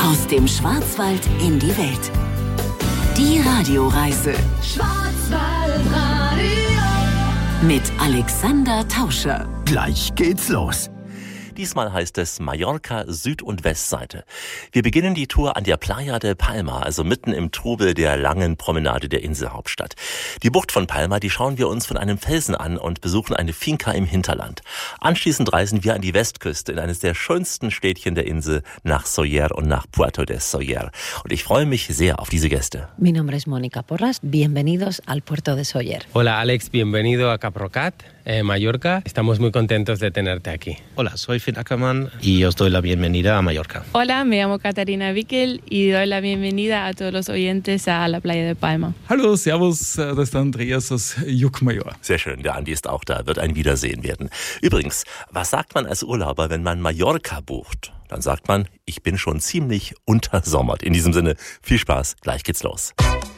Aus dem Schwarzwald in die Welt. Die Radioreise Schwarzwaldradio mit Alexander Tauscher. Gleich geht's los. Diesmal heißt es Mallorca Süd- und Westseite. Wir beginnen die Tour an der Playa de Palma, also mitten im Trubel der langen Promenade der Inselhauptstadt. Die Bucht von Palma, die schauen wir uns von einem Felsen an und besuchen eine Finca im Hinterland. Anschließend reisen wir an die Westküste in eines der schönsten Städtchen der Insel, nach Sóller und nach Puerto de Sóller. Und ich freue mich sehr auf diese Gäste. Mi nombre es Mónica Porras. Bienvenidos al Puerto de Sóller. Hola Alex, bienvenido a Caprocat, Mallorca. Estamos muy contentos de tenerte aquí. Hola, soy Finn Ackermann y os doy la bienvenida a Mallorca. Hola, me llamo Katharina Wickel y doy la bienvenida a todos los oyentes a la Playa de Palma. Hallo, servus, das ist der Andreas aus Juckmajor. Sehr schön, der Andi ist auch da, wird ein Wiedersehen werden. Übrigens, was sagt man als Urlauber, wenn man Mallorca bucht? Dann sagt man, ich bin schon ziemlich untersommert. In diesem Sinne, viel Spaß, gleich geht's los.